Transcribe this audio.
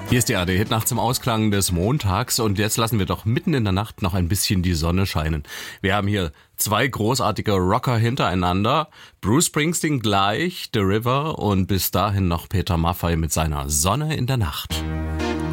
Hier ist die ARD-Hit Nacht zum Ausklang des Montags und jetzt lassen wir doch mitten in der Nacht noch ein bisschen die Sonne scheinen. Wir haben hier zwei großartige Rocker hintereinander, Bruce Springsteen gleich, The River und bis dahin noch Peter Maffay mit seiner Sonne in der Nacht.